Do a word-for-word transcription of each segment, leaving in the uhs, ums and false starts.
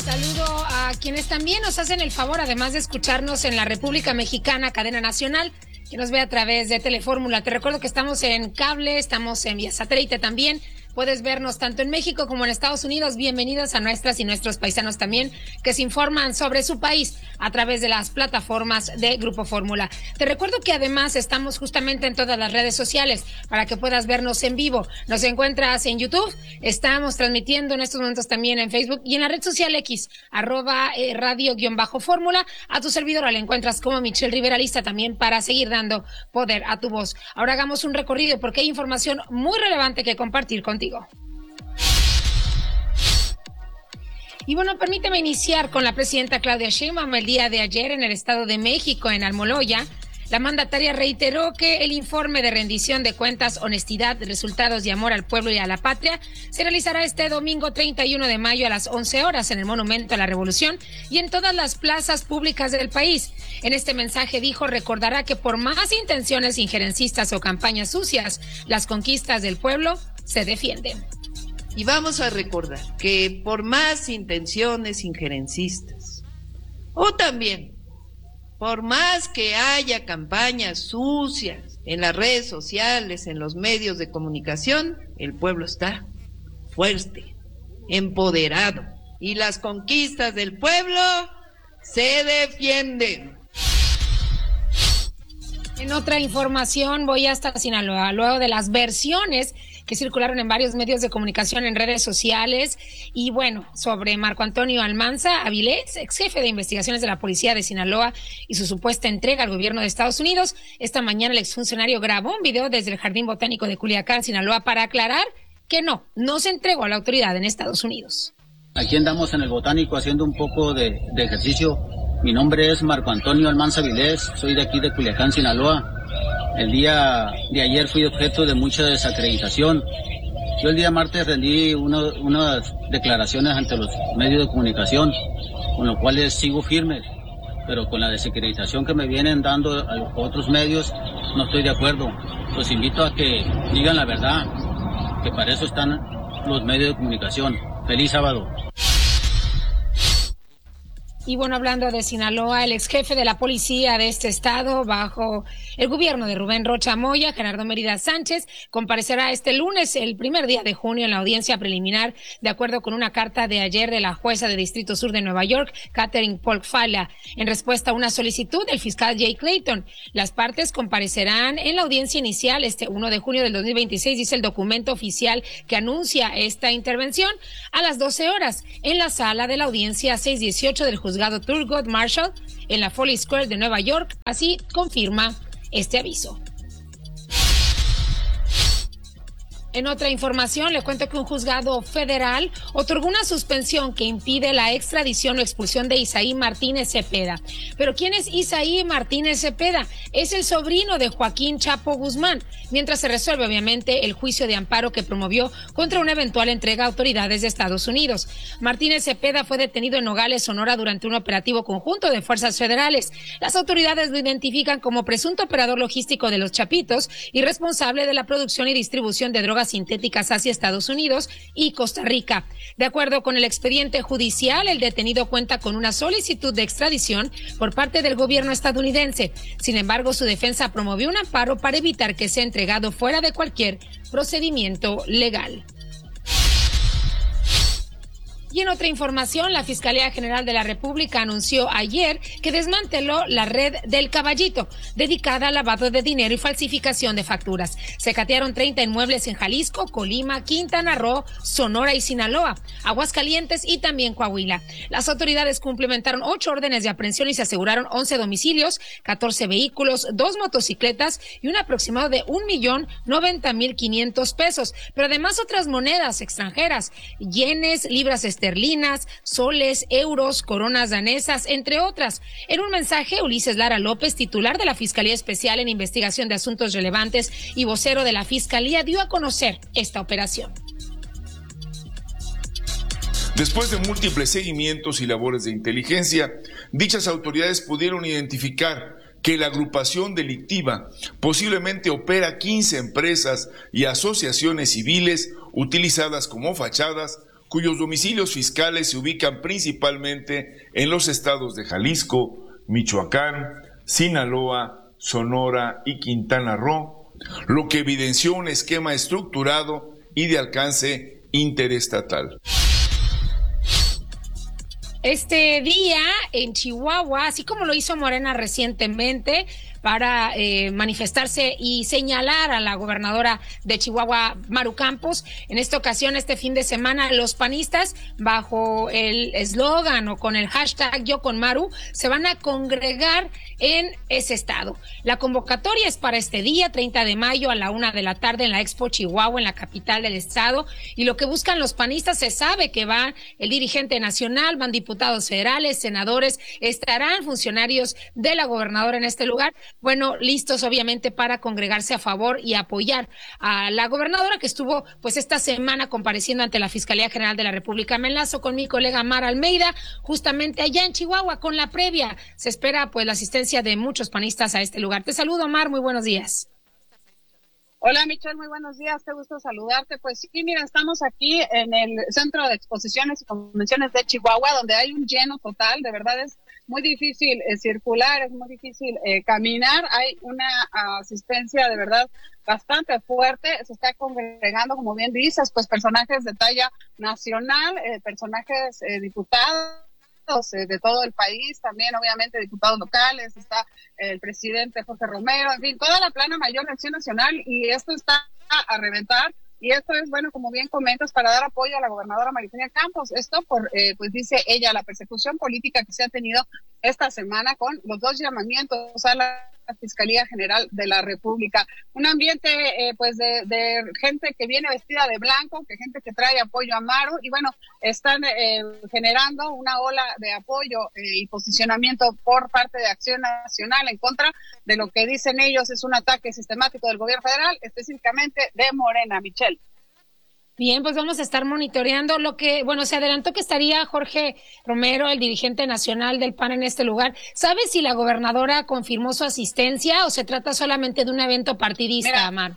Saludo a quienes también nos hacen el favor, además de escucharnos en la República Mexicana, cadena nacional, que nos ve a través de Telefórmula. Te recuerdo que estamos en cable, estamos en vía satélite también. Puedes vernos tanto en México como en Estados Unidos. Bienvenidos a nuestras y nuestros paisanos también que se informan sobre su país a través de las plataformas de Grupo Fórmula. Te recuerdo que además estamos justamente en todas las redes sociales para que puedas vernos en vivo. Nos encuentras en YouTube, estamos transmitiendo en estos momentos también en Facebook y en la red social X, arroba eh, radio-fórmula. A tu servidora la encuentras como Michelle Rivera, lista también para seguir dando poder a tu voz. Ahora hagamos un recorrido porque hay información muy relevante que compartir contigo. Y bueno, permíteme iniciar con la presidenta Claudia Sheinbaum. El día de ayer en el Estado de México, en Almoloya, la mandataria reiteró que el informe de rendición de cuentas, honestidad, resultados y amor al pueblo y a la patria se realizará este domingo treinta y uno de mayo a las once horas en el Monumento a la Revolución y en todas las plazas públicas del país. En este mensaje dijo, recordará que por más intenciones injerencistas o campañas sucias, las conquistas del pueblo se defienden. Y vamos a recordar que por más intenciones injerencistas, o también por más que haya campañas sucias en las redes sociales, en los medios de comunicación, el pueblo está fuerte, empoderado, y las conquistas del pueblo se defienden. En otra información voy hasta Sinaloa, luego de las versiones que circularon en varios medios de comunicación en redes sociales y bueno, sobre Marco Antonio Almanza Avilés, ex jefe de investigaciones de la policía de Sinaloa y su supuesta entrega al gobierno de Estados Unidos. Esta mañana el exfuncionario grabó un video desde el Jardín Botánico de Culiacán, Sinaloa, para aclarar que no, no se entregó a la autoridad en Estados Unidos. Aquí andamos en el Botánico haciendo un poco de, de ejercicio. Mi nombre es Marco Antonio Almanza Avilés, soy de aquí de Culiacán, Sinaloa. El día de ayer fui objeto de mucha desacreditación. Yo el día martes rendí uno, unas declaraciones ante los medios de comunicación, con los cuales sigo firme, pero con la desacreditación que me vienen dando a otros medios no estoy de acuerdo. Los invito a que digan la verdad, que para eso están los medios de comunicación. Feliz sábado. Y bueno, hablando de Sinaloa, el ex jefe de la policía de este estado, bajo el gobierno de Rubén Rocha Moya, Gerardo Mérida Sánchez, comparecerá este lunes, el primer día de junio, en la audiencia preliminar, de acuerdo con una carta de ayer de la jueza de Distrito Sur de Nueva York, Catherine Polk-Fala, en respuesta a una solicitud del fiscal Jay Clayton. Las partes comparecerán en la audiencia inicial este primero de junio del dos mil veintiséis, dice el documento oficial que anuncia esta intervención, a las doce horas, en la sala de la audiencia seiscientos dieciocho del juzgado Thurgood Marshall en la Foley Square de Nueva York. Así confirma este aviso. En otra información, le cuento que un juzgado federal otorgó una suspensión que impide la extradición o expulsión de Isaí Martínez Cepeda. ¿Pero quién es Isaí Martínez Cepeda? Es el sobrino de Joaquín Chapo Guzmán, mientras se resuelve obviamente el juicio de amparo que promovió contra una eventual entrega a autoridades de Estados Unidos. Martínez Cepeda fue detenido en Nogales, Sonora, durante un operativo conjunto de fuerzas federales. Las autoridades lo identifican como presunto operador logístico de los Chapitos y responsable de la producción y distribución de drogas sintéticas hacia Estados Unidos y Costa Rica. De acuerdo con el expediente judicial, el detenido cuenta con una solicitud de extradición por parte del gobierno estadounidense. Sin embargo, su defensa promovió un amparo para evitar que sea entregado fuera de cualquier procedimiento legal. Y en otra información, la Fiscalía General de la República anunció ayer que desmanteló la red del Caballito, dedicada al lavado de dinero y falsificación de facturas. Se catearon treinta inmuebles en Jalisco, Colima, Quintana Roo, Sonora y Sinaloa, Aguascalientes y también Coahuila. Las autoridades cumplimentaron ocho órdenes de aprehensión y se aseguraron once domicilios, catorce vehículos, dos motocicletas y un aproximado de un millón noventa mil quinientos pesos. Pero además otras monedas extranjeras, yenes, libras esterlinas, esterlinas, soles, euros, coronas danesas, entre otras. En un mensaje, Ulises Lara López, titular de la Fiscalía Especial en Investigación de Asuntos Relevantes y vocero de la Fiscalía, dio a conocer esta operación. Después de múltiples seguimientos y labores de inteligencia, dichas autoridades pudieron identificar que la agrupación delictiva posiblemente opera quince empresas y asociaciones civiles utilizadas como fachadas, cuyos domicilios fiscales se ubican principalmente en los estados de Jalisco, Michoacán, Sinaloa, Sonora y Quintana Roo, lo que evidenció un esquema estructurado y de alcance interestatal. Este día en Chihuahua, así como lo hizo Morena recientemente, para eh, manifestarse y señalar a la gobernadora de Chihuahua, Maru Campos. En esta ocasión, este fin de semana, los panistas, bajo el eslogan o con el hashtag Yo con Maru, se van a congregar en ese estado. La convocatoria es para este día, treinta de mayo, a la una de la tarde, en la Expo Chihuahua, en la capital del estado. Y lo que buscan los panistas, se sabe que va el dirigente nacional, van diputados federales, senadores, estarán funcionarios de la gobernadora en este lugar, bueno, listos obviamente para congregarse a favor y apoyar a la gobernadora, que estuvo pues esta semana compareciendo ante la Fiscalía General de la República. Me enlazo con mi colega Mar Almeida, justamente allá en Chihuahua, con la previa. Se espera pues la asistencia de muchos panistas a este lugar. Te saludo, Mar, muy buenos días. Hola, Michelle, muy buenos días, qué gusto saludarte. Pues sí, mira, estamos aquí en el Centro de Exposiciones y Convenciones de Chihuahua, donde hay un lleno total, de verdad es muy difícil eh, circular, es muy difícil eh, caminar, hay una asistencia de verdad bastante fuerte, se está congregando, como bien dices, pues personajes de talla nacional, eh, personajes eh, diputados de todo el país, también obviamente diputados locales, está el presidente Jorge Romero, en fin, toda la plana mayor de Acción Nacional, y esto está a reventar. Y esto es, bueno, como bien comentas, para dar apoyo a la gobernadora Maru Campos. Esto por, eh, pues dice ella, la persecución política que se ha tenido esta semana con los dos llamamientos a la Fiscalía General de la República. Un ambiente, eh, pues, de, de gente que viene vestida de blanco, que gente que trae apoyo a Maru, y bueno, están eh, generando una ola de apoyo eh, y posicionamiento por parte de Acción Nacional en contra de lo que dicen ellos es un ataque sistemático del gobierno federal, específicamente de Morena, Michelle. Bien, pues vamos a estar monitoreando lo que, bueno, se adelantó que estaría Jorge Romero, el dirigente nacional del P A N en este lugar. ¿Sabes si la gobernadora confirmó su asistencia o se trata solamente de un evento partidista, Amar?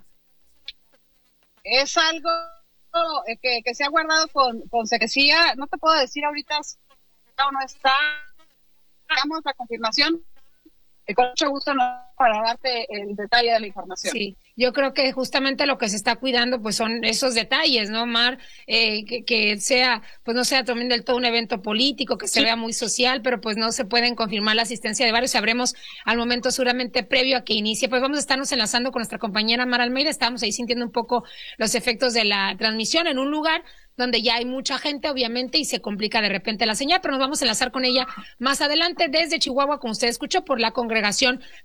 Es algo que, que se ha guardado con, con secrecía. No te puedo decir ahorita si está o no está. Damos la confirmación. Con mucho gusto no, para darte el detalle de la información. Sí, yo creo que justamente lo que se está cuidando pues son esos detalles, ¿no, Mar? Eh, que, que sea, pues no sea también del todo un evento político, que se sí. vea muy social, pero pues no se pueden confirmar la asistencia de varios. Sabremos al momento seguramente previo a que inicie. Pues vamos a estarnos enlazando con nuestra compañera Mar Almeida. Estamos ahí sintiendo un poco los efectos de la transmisión en un lugar donde ya hay mucha gente, obviamente, y se complica de repente la señal, pero nos vamos a enlazar con ella más adelante desde Chihuahua, como usted escuchó, por la congregación